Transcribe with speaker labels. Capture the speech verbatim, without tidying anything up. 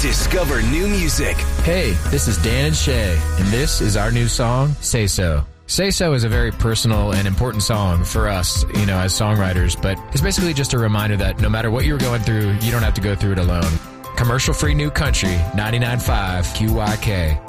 Speaker 1: Discover new music.
Speaker 2: Hey, this is Dan and Shay, and this is our new song, Say So. Say So is a very personal and important song for us, you know, as songwriters, but it's basically just a reminder that no matter what you're going through, you don't have to go through it alone. Commercial-free new country, ninety-nine point five Q Y K.